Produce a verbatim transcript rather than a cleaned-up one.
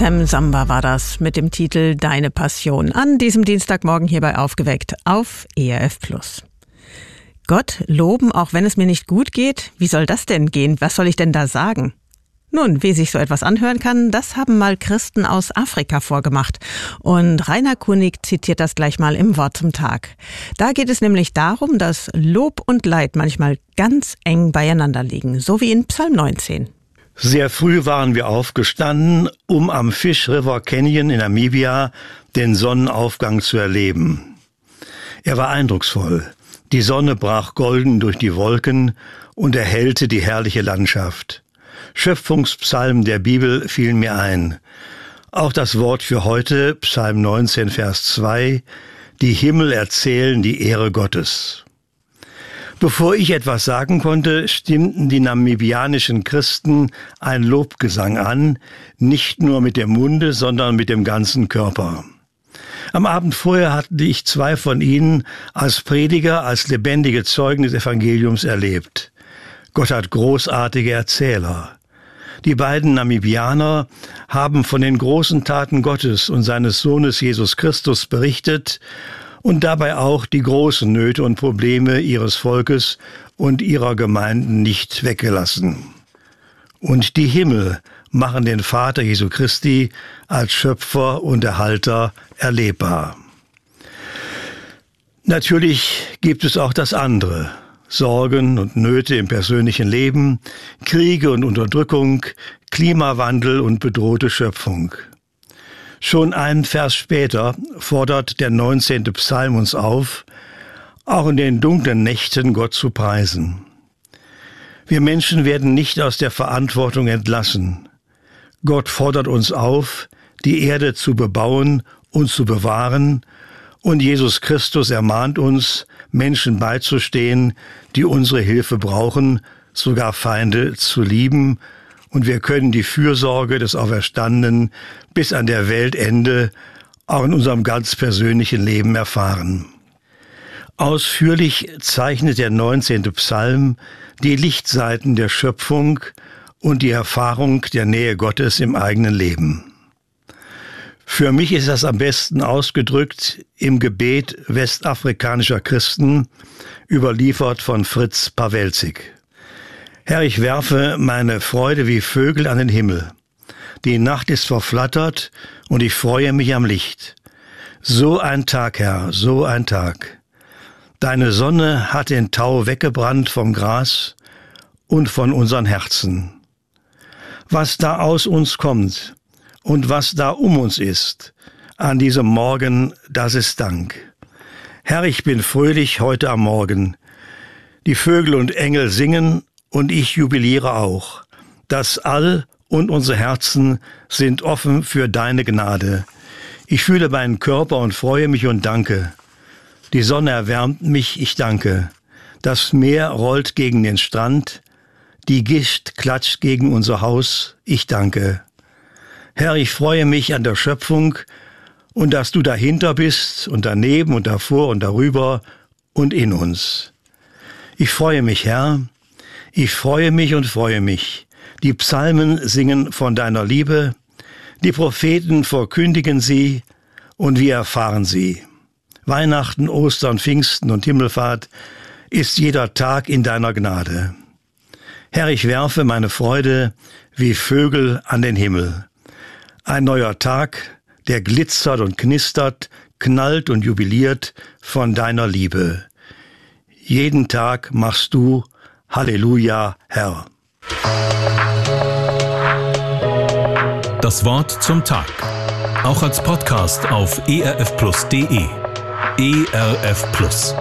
Sam Samba war das mit dem Titel Deine Passion an diesem Dienstagmorgen hierbei Aufgeweckt auf E R F Plus. Gott loben, auch wenn es mir nicht gut geht? Wie soll das denn gehen? Was soll ich denn da sagen? Nun, wie sich so etwas anhören kann, das haben mal Christen aus Afrika vorgemacht. Und Rainer Kunig zitiert das gleich mal im Wort zum Tag. Da geht es nämlich darum, dass Lob und Leid manchmal ganz eng beieinander liegen, so wie in Psalm neunzehn. Sehr früh waren wir aufgestanden, um am Fish River Canyon in Namibia den Sonnenaufgang zu erleben. Er war eindrucksvoll. Die Sonne brach golden durch die Wolken und erhellte die herrliche Landschaft. Schöpfungspsalm der Bibel fiel mir ein. Auch das Wort für heute, Psalm neunzehn, Vers zwei, die Himmel erzählen die Ehre Gottes. Bevor ich etwas sagen konnte, stimmten die namibianischen Christen ein Lobgesang an, nicht nur mit dem Munde, sondern mit dem ganzen Körper. Am Abend vorher hatte ich zwei von ihnen als Prediger, als lebendige Zeugen des Evangeliums erlebt. Gott hat großartige Erzähler. Die beiden Namibianer haben von den großen Taten Gottes und seines Sohnes Jesus Christus berichtet und dabei auch die großen Nöte und Probleme ihres Volkes und ihrer Gemeinden nicht weggelassen. Und die Himmel machen den Vater Jesu Christi als Schöpfer und Erhalter erlebbar. Natürlich gibt es auch das andere. Sorgen und Nöte im persönlichen Leben, Kriege und Unterdrückung, Klimawandel und bedrohte Schöpfung. Schon einen Vers später fordert der neunzehnte Psalm uns auf, auch in den dunklen Nächten Gott zu preisen. Wir Menschen werden nicht aus der Verantwortung entlassen. Gott fordert uns auf, die Erde zu bebauen und zu bewahren, und Jesus Christus ermahnt uns, Menschen beizustehen, die unsere Hilfe brauchen, sogar Feinde zu lieben. Und wir können die Fürsorge des Auferstandenen bis an der Weltende auch in unserem ganz persönlichen Leben erfahren. Ausführlich zeichnet der neunzehnte Psalm die Lichtseiten der Schöpfung und die Erfahrung der Nähe Gottes im eigenen Leben. Für mich ist das am besten ausgedrückt im Gebet westafrikanischer Christen, überliefert von Fritz Pawelzig. Herr, ich werfe meine Freude wie Vögel an den Himmel. Die Nacht ist verflattert und ich freue mich am Licht. So ein Tag, Herr, so ein Tag. Deine Sonne hat den Tau weggebrannt vom Gras und von unseren Herzen. Was da aus uns kommt, und was da um uns ist, an diesem Morgen, das ist Dank. Herr, ich bin fröhlich heute am Morgen. Die Vögel und Engel singen und ich jubiliere auch. Das All und unsere Herzen sind offen für deine Gnade. Ich fühle meinen Körper und freue mich und danke. Die Sonne erwärmt mich, ich danke. Das Meer rollt gegen den Strand. Die Gischt klatscht gegen unser Haus, ich danke. Herr, ich freue mich an der Schöpfung und dass du dahinter bist und daneben und davor und darüber und in uns. Ich freue mich, Herr, ich freue mich und freue mich. Die Psalmen singen von deiner Liebe, die Propheten verkündigen sie und wir erfahren sie. Weihnachten, Ostern, Pfingsten und Himmelfahrt ist jeder Tag in deiner Gnade. Herr, ich werfe meine Freude wie Vögel an den Himmel. Ein neuer Tag, der glitzert und knistert, knallt und jubiliert von deiner Liebe. Jeden Tag machst du, Halleluja, Herr. Das Wort zum Tag. Auch als Podcast auf e r f plus punkt d e. E R F Plus.